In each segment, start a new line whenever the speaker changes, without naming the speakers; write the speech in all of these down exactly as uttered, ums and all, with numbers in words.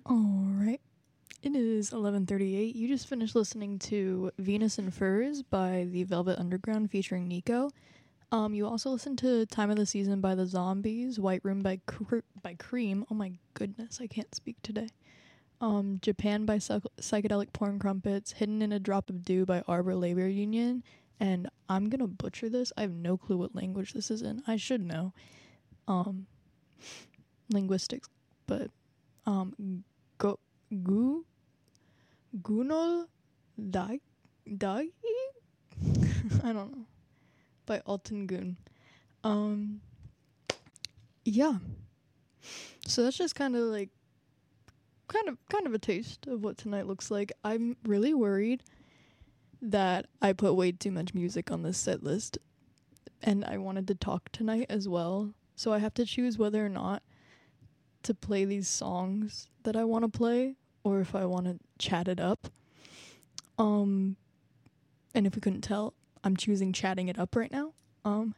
All right. It is eleven thirty-eight. You just finished listening to Venus and Furs by the Velvet Underground featuring Nico. Um, you also listened to Time of the Season by the Zombies, White Room by Cr- by Cream. Oh my goodness, I can't speak today. Um, Japan by Psych- Psychedelic Porn Crumpets, Hidden in a Drop of Dew by Arbor Labor Union, and I'm gonna butcher this. I have no clue what language this is in. I should know. Um, linguistics, but um, go gu gunol dai dai. I don't know. By Alton Goon. Um, yeah. So that's just kind of like, kind of, kind of a taste of what tonight looks like. I'm really worried that I put way too much music on this set list, and I wanted to talk tonight as well. So I have to choose whether or not to play these songs that I want to play, or if I want to chat it up. Um, and if we couldn't tell, I'm choosing chatting it up right now. Um.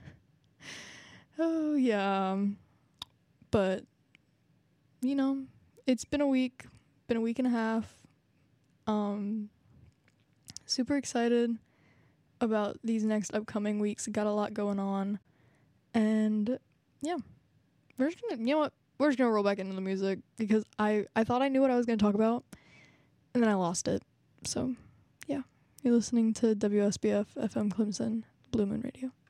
Oh, yeah. um, But, you know, it's been a week, been a week and a half. Um, super excited about these next upcoming weeks. Got a lot going on. And, yeah, we're just gonna, you know what? We're just gonna roll back into the music because I, I thought I knew what I was gonna talk about, and then I lost it. So, yeah, you're listening to W S B F F M Clemson, Blue Moon Radio.